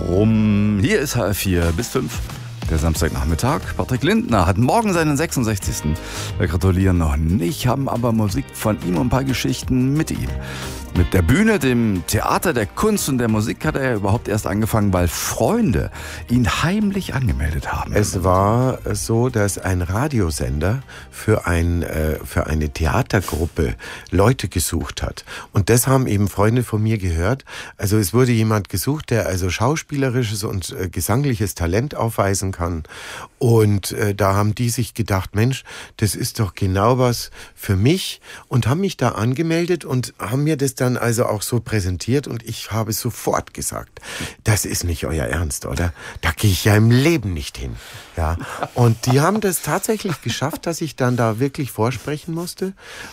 rum. Hier ist HR4 bis 5. Der Samstagnachmittag. Patrick Lindner hat morgen seinen 66. Wir gratulieren noch nicht, haben aber Musik von ihm und ein paar Geschichten mit ihm. Mit der Bühne, dem Theater, der Kunst und der Musik hat er ja überhaupt erst angefangen, weil Freunde ihn heimlich angemeldet haben. Es war so, dass ein Radiosender für eine Theatergruppe Leute gesucht hat. Und das haben eben Freunde von mir gehört. Also es wurde jemand gesucht, der also schauspielerisches und gesangliches Talent aufweisen kann. Und da haben die sich gedacht, Mensch, das ist doch genau was für mich. Und haben mich da angemeldet und haben mir das dann also auch so präsentiert. Und ich habe sofort gesagt, das ist nicht euer Ernst, oder? Da gehe ich ja im Leben nicht hin. Ja. Und die haben das tatsächlich geschafft, dass ich dann da wirklich vorsprechen musste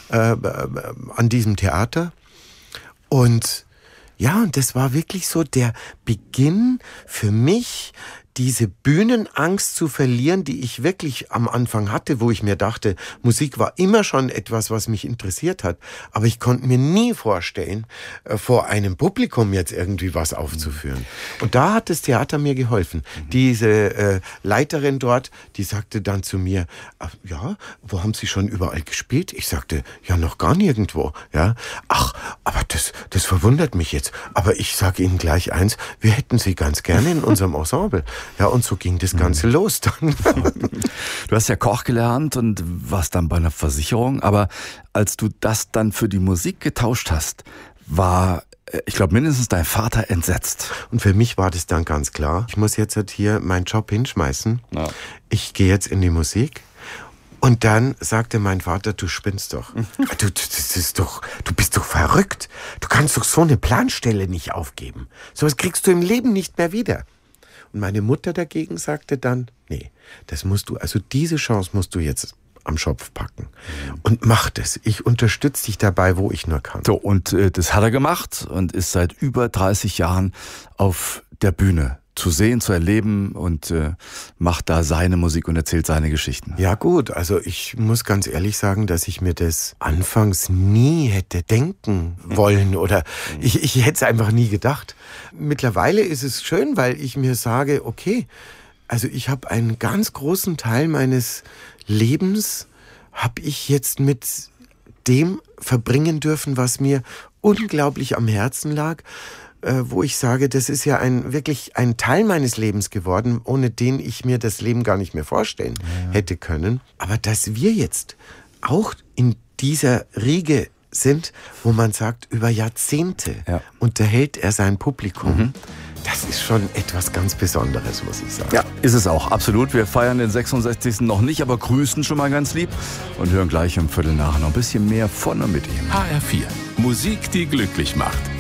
an diesem Theater. Und ja, und das war wirklich so der Beginn für mich, diese Bühnenangst zu verlieren, die ich wirklich am Anfang hatte, wo ich mir dachte, Musik war immer schon etwas, was mich interessiert hat. Aber ich konnte mir nie vorstellen, vor einem Publikum jetzt irgendwie was aufzuführen. Und da hat das Theater mir geholfen. Diese Leiterin dort, die sagte dann zu mir, ja, wo haben Sie schon überall gespielt? Ich sagte, ja, noch gar nirgendwo. Ja, ach, aber das verwundert mich jetzt. Aber ich sage Ihnen gleich eins, wir hätten Sie ganz gerne in unserem Ensemble. Ja, und so ging das Ganze los dann. Du hast ja Koch gelernt und warst dann bei einer Versicherung, aber als du das dann für die Musik getauscht hast, war, ich glaube, mindestens dein Vater entsetzt. Und für mich war das dann ganz klar, ich muss jetzt halt hier meinen Job hinschmeißen. Ja. Ich gehe jetzt in die Musik. Und dann sagte mein Vater, du spinnst doch. Du bist doch verrückt. Du kannst doch so eine Planstelle nicht aufgeben. Sowas kriegst du im Leben nicht mehr wieder. Und meine Mutter dagegen sagte dann, nee, diese Chance musst du jetzt am Schopf packen. Und mach das. Ich unterstütze dich dabei, wo ich nur kann. So, und das hat er gemacht und ist seit über 30 Jahren auf der Bühne zu sehen, zu erleben und macht da seine Musik und erzählt seine Geschichten. Ja gut, also ich muss ganz ehrlich sagen, dass ich mir das anfangs nie hätte denken wollen oder ich hätte es einfach nie gedacht. Mittlerweile ist es schön, weil ich mir sage, okay, also ich habe einen ganz großen Teil meines Lebens habe ich jetzt mit dem verbringen dürfen, was mir unglaublich am Herzen lag, wo ich sage, das ist ja wirklich ein Teil meines Lebens geworden, ohne den ich mir das Leben gar nicht mehr vorstellen hätte können. Aber dass wir jetzt auch in dieser Riege sind, wo man sagt, über Jahrzehnte unterhält er sein Publikum. Das ist schon etwas ganz Besonderes, muss ich sagen. Ja, ist es auch, absolut. Wir feiern den 66. noch nicht, aber grüßen schon mal ganz lieb und hören gleich um 7:15 noch ein bisschen mehr von und mit ihm. HR4, Musik, die glücklich macht.